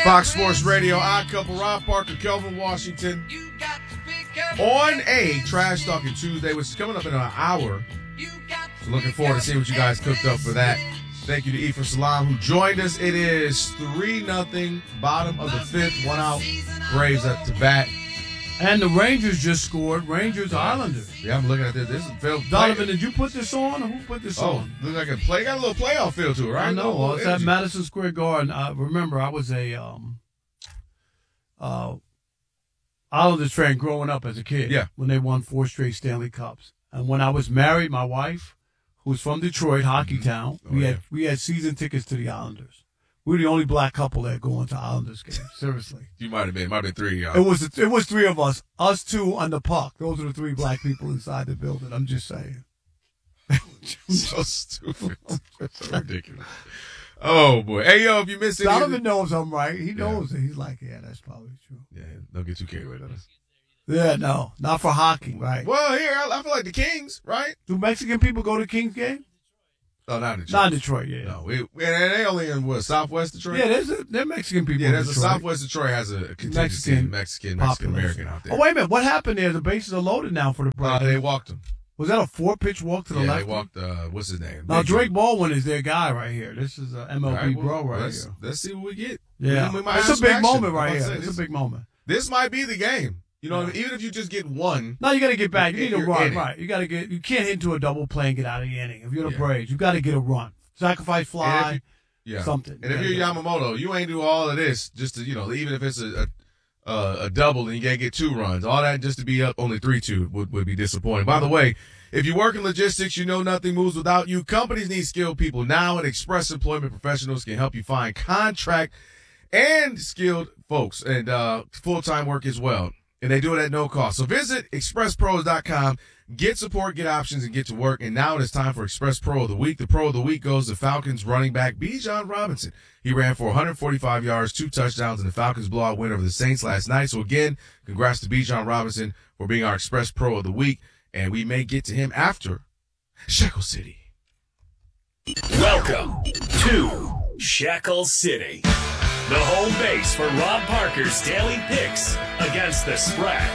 Fox Sports Radio, Odd Couple, Rob Parker, Kelvin Washington, on a Trash Talking Tuesday, which is coming up in an hour. So looking forward to seeing what you guys cooked up for that. Thank you to Ephraim Salam, who joined us. It is 3-0, bottom of the fifth, one out. Braves up to bat. And the Rangers just scored. Rangers Islanders. Yeah, I'm looking at this. This is Phil. Donovan, did you put this on, or who put this on? Looks like a play. Got a little playoff feel to it, right? I know. It's at Madison Square Garden. Remember, I was a Islanders fan growing up as a kid. Yeah. When they won 4 straight Stanley Cups. And when I was married, my wife, who was from Detroit, Hockey Town, we had season tickets to the Islanders. We were the only black couple that going to Islanders games. Seriously. You might have been. Might have been 3 of y'all. It was 3 of us. Us 2 on the puck. Those are the 3 black people inside the building. I'm just saying. So stupid. So ridiculous. Oh, boy. Hey, yo, if you missed it. Donovan knows I'm right. He knows it. He's like, yeah, that's probably true. Yeah, don't get too carried away with us. Yeah, no. Not for hockey, right? Well, here, I feel like the Kings, right? Do Mexican people go to Kings game? Oh, not in Detroit. Not in Detroit, yeah. No, they only in what, Southwest Detroit? Yeah, they're Mexican people. Yeah, in there's a Detroit. Southwest Detroit has a contingency Mexican American out there. Oh, wait a minute. What happened there? The bases are loaded now for the Braves. They walked him. Was that a 4-pitch walk to the left? Yeah, they walked, what's his name? Now, Drake Baldwin is their guy right here. This is an MLB bro right here. Let's see what we get. Yeah. It's a big moment right here. It's a big moment. This might be the game. You know, even if you just get one. No, you got to get back. You need a run, right? You can't hit into a double play and get out of the inning. If you're the Braves, you got to get a run. Sacrifice fly, something. And if you're Yamamoto, you ain't do all of this just to, even if it's a double and you gotta get 2 runs, all that just to be up only 3-2 would be disappointing. By the way, if you work in logistics, you know nothing moves without you. Companies need skilled people now, and Express Employment Professionals can help you find contract and skilled folks and full-time work as well. And they do it at no cost. So visit expresspros.com. Get support, get options, and get to work. And now it is time for Express Pro of the Week. The Pro of the Week goes to Falcons running back Bijan Robinson. He ran for 145 yards, 2 touchdowns, in the Falcons blowout win over the Saints last night. So again, congrats to Bijan Robinson for being our Express Pro of the Week. And we may get to him after Shackle City. Welcome to Shackle City, the home base for Rob Parker's daily picks against the spread.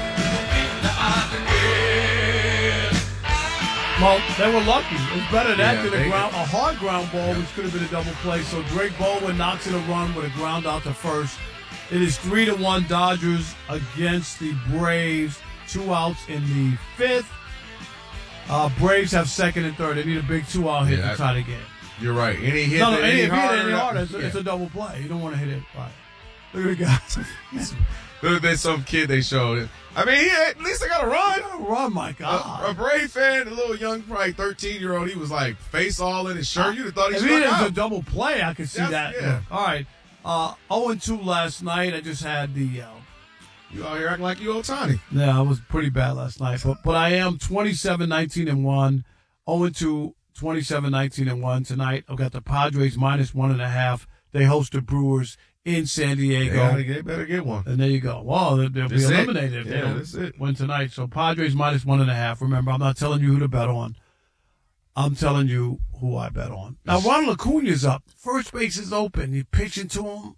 Well, they were lucky. It was better that than a hard ground ball, which could have been a double play. So Drake Baldwin knocks in a run with a ground out to first. It is 3-1 Dodgers against the Braves. 2 outs in the 5th. Braves have 2nd and 3rd. They need a big 2-out hit to try to get it. You're right. Any hit any harder, it's a double play. You don't want to hit it right. Look at the guys. Look at some kid they showed. I mean, at least they got to run. Run, my God. A Brave fan, a little young, probably 13-year-old, he was like face all in his shirt. You'd have thought he struck out. If it was a double play, I could see that. Yeah. All right. 0-2 last night. I just had the... you out here acting like you Ohtani. Yeah, I was pretty bad last night. But I am 27-19-1. 0-2, 27-19-1 tonight. I've got the Padres -1.5. They host the Brewers in San Diego. They better get one. And there you go. Well, they'll be eliminated if they don't win tonight. So Padres -1.5. Remember, I'm not telling you who to bet on. I'm telling you who I bet on. Now, Ronald Acuna's up. First base is open. You're pitching to him.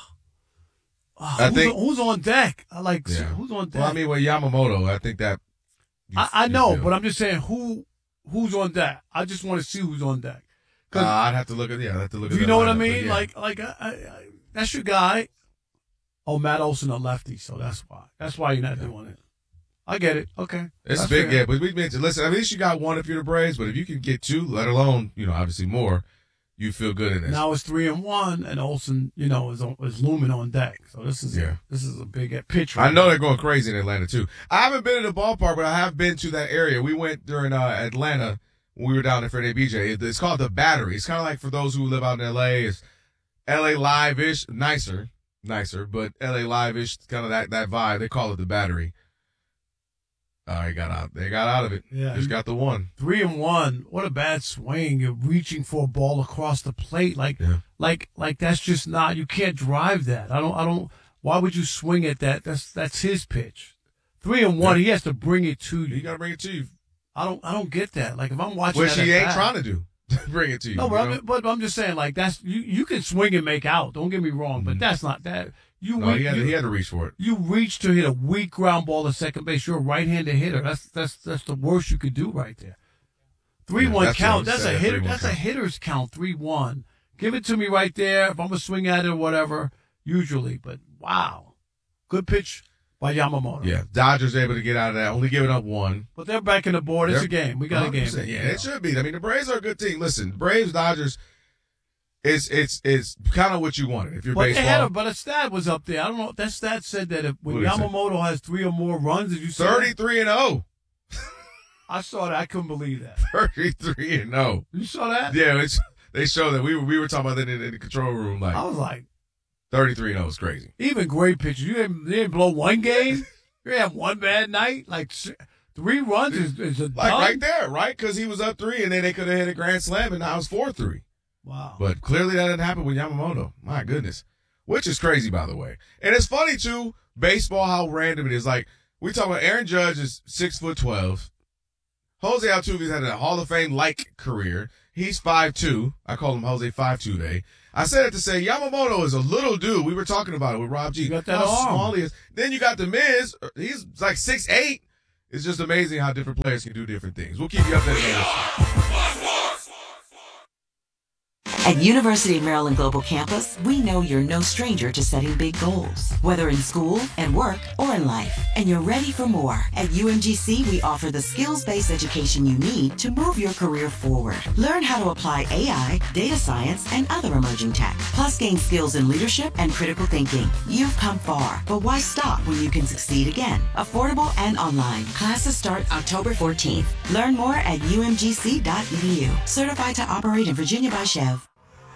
Who's on deck? Who's on deck? Well, I mean, with Yamamoto, I think that. I know, but I'm just saying who's on deck. I just want to see who's on deck. I'd have to look at Do you know what I mean? Yeah. That's your guy. Oh, Matt Olson a lefty, so that's why. That's why you're not doing it. I get it. Okay. It's big, yeah. But we mentioned, listen, at least you got 1 if you're the Braves, but if you can get 2, let alone, obviously more, you feel good in this. Now it's 3-1, and Olson, is looming on deck. So this is a big pitch. I know they're going crazy in Atlanta too. I haven't been in the ballpark, but I have been to that area. We went during Atlanta when we were down there for BJ. It's called the Battery. It's kind of like for those who live out in LA. It's LA Live-ish, nicer, but LA Live-ish, kind of that vibe. They call it the Battery. They got out of it. Yeah, just got the 1. 3-1. What a bad swing! You're reaching for a ball across the plate, like that's just not. You can't drive that. I don't. Why would you swing at that? That's his pitch. 3-1. Yeah. He has to bring it to you. You got to bring it to you. I don't get that. Like if I'm watching, which he ain't trying to do. bring it to you. No, you know? but I'm just saying, like, that's you can swing and make out. Don't get me wrong, but that's not that. He had to reach for it. You reach to hit a weak ground ball to second base. You're a right-handed hitter. That's the worst you could do right there. 3-1 count. That's a hitter. That's a hitter's count. 3-1. Give it to me right there. If I'm gonna swing at it or whatever, usually. But wow, good pitch by Yamamoto. Yeah, Dodgers able to get out of that, only giving up one. But they're back in the board. It's a game. We got a game. Yeah, it should be. I mean, the Braves are a good team. Listen, Braves, Dodgers, it's kind of what you wanted if you're baseball. But a stat was up there. I don't know if that stat said that when Yamamoto has 3 or more runs, did you see 33-0. I saw that. I couldn't believe that. 33-0. You saw that? Yeah, they showed that. We were talking about that in the control room. Like, I was like, 33-0 is crazy. Even great pitchers. You didn't blow one game. You didn't have one bad night. Like 3 runs is a like done. right there, right? Because he was up 3, and then they could have hit a grand slam, and now it's 4-3. Wow. But clearly that didn't happen with Yamamoto. My goodness. Which is crazy, by the way. And it's funny, too, baseball, how random it is. Like, we talk about Aaron Judge is 6'12". Jose Altuve's had a Hall of Fame-like career. He's 5'2". I call him Jose 5'2" today. I said it to say Yamamoto is a little dude. We were talking about it with Rob G. You got that how arm. small he is. Then you got The Miz. He's like 6'8". It's just amazing how different players can do different things. We'll keep you updated on this. At University of Maryland Global Campus, we know you're no stranger to setting big goals, whether in school, at work, or in life, and you're ready for more. At UMGC, we offer the skills-based education you need to move your career forward. Learn how to apply AI, data science, and other emerging tech, plus gain skills in leadership and critical thinking. You've come far, but why stop when you can succeed again? Affordable and online. Classes start October 14th. Learn more at umgc.edu. Certified to operate in Virginia by Chev.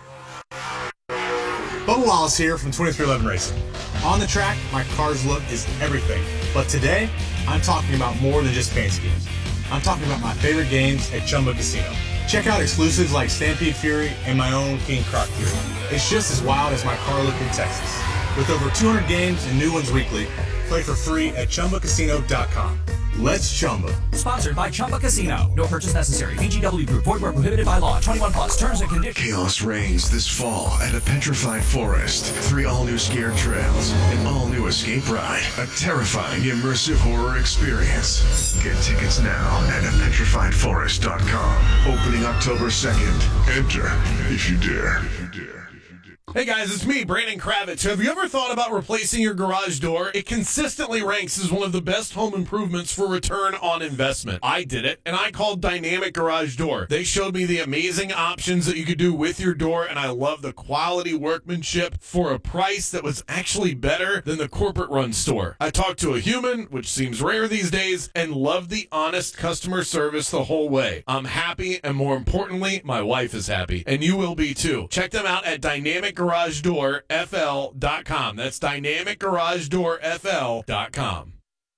Bubba Wallace here from 2311 Racing. On the track, my car's look is everything. But today, I'm talking about more than just paint schemes. I'm talking about my favorite games at Chumba Casino. Check out exclusives like Stampede Fury and my own King Croc Fury. It's just as wild as my car look in Texas. With over 200 games and new ones weekly, play for free at ChumbaCasino.com. Let's Chumba. Sponsored by Chumba Casino. No purchase necessary. VGW Group. Void where prohibited by law. 21 plus. Terms and conditions. Chaos reigns this fall at a petrified forest. 3 all-new scared trails. An all-new escape ride. A terrifying immersive horror experience. Get tickets now at petrifiedforest.com. Opening October 2nd. Enter if you dare. Hey guys, it's me, Brandon Kravitz. Have you ever thought about replacing your garage door? It consistently ranks as one of the best home improvements for return on investment. I did it, and I called Dynamic Garage Door. They showed me the amazing options that you could do with your door, and I love the quality workmanship for a price that was actually better than the corporate-run store. I talked to a human, which seems rare these days, and loved the honest customer service the whole way. I'm happy, and more importantly, my wife is happy, and you will be too. Check them out at DynamicGarageDoorFL.com. That's DynamicGarageDoorFL.com.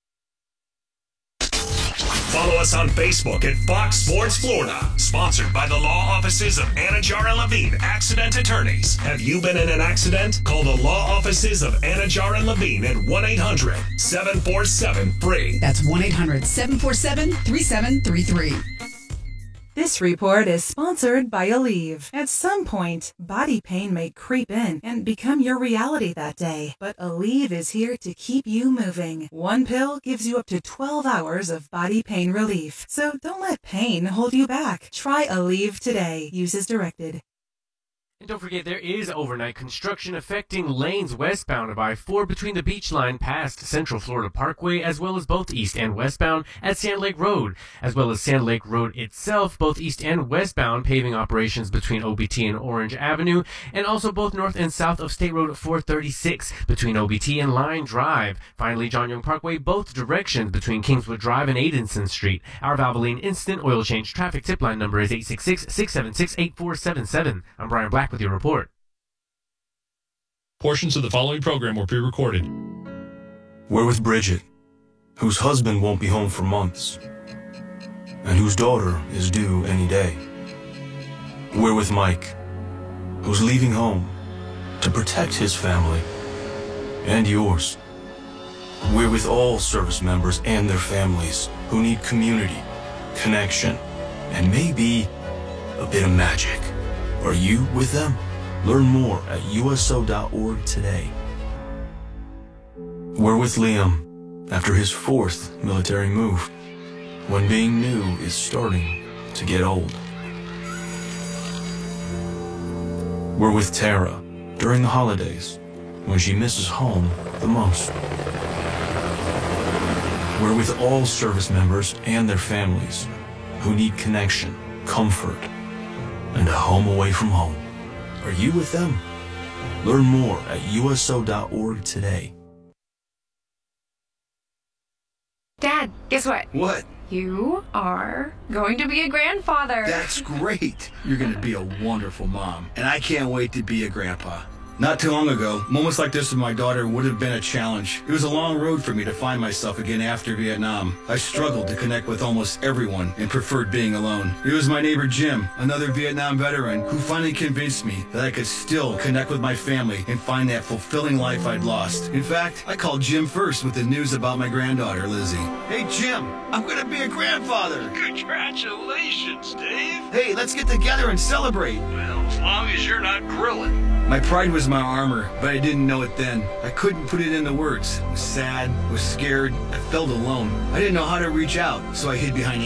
Follow us on Facebook at Fox Sports Florida. Sponsored by the law offices of Anajar and Levine, accident attorneys. Have you been in an accident? Call the law offices of Anajar and Levine at 1-800-747-FREE. That's 1-800-747-3733. This report is sponsored by Aleve. At some point, body pain may creep in and become your reality that day. But Aleve is here to keep you moving. One pill gives you up to 12 hours of body pain relief. So don't let pain hold you back. Try Aleve today. Use as directed. And don't forget, there is overnight construction affecting lanes westbound of I-4 between the beach line past Central Florida Parkway, as well as both east and westbound at Sand Lake Road, as well as Sand Lake Road itself, both east and westbound paving operations between OBT and Orange Avenue, and also both north and south of State Road 436 between OBT and Line Drive. Finally, John Young Parkway, both directions between Kingswood Drive and Adenson Street. Our Valvoline Instant Oil Change traffic tip line number is 866-676-8477. I'm Brian Black with your report. Portions of the following program were pre-recorded. We're with Bridget, whose husband won't be home for months, and whose daughter is due any day. We're with Mike, who's leaving home to protect his family and yours. We're with all service members and their families who need community, connection, and maybe a bit of magic. Are you with them? Learn more at USO.org today. We're with Liam after his 4th military move, when being new is starting to get old. We're with Tara during the holidays, when she misses home the most. We're with all service members and their families who need connection, comfort, and a home away from home. Are you with them? Learn more at USO.org today. Dad, guess what? What? You are going to be a grandfather. That's great. You're going to be a wonderful mom, and I can't wait to be a grandpa. Not too long ago, moments like this with my daughter would have been a challenge. It was a long road for me to find myself again after Vietnam. I struggled to connect with almost everyone and preferred being alone. It was my neighbor Jim, another Vietnam veteran, who finally convinced me that I could still connect with my family and find that fulfilling life I'd lost. In fact, I called Jim first with the news about my granddaughter, Lizzie. Hey Jim, I'm gonna be a grandfather. Congratulations, Dave. Hey, let's get together and celebrate. Well, as long as you're not grilling. My pride was my armor, but I didn't know it then. I couldn't put it into words. I was sad, I was scared, I felt alone. I didn't know how to reach out, so I hid behind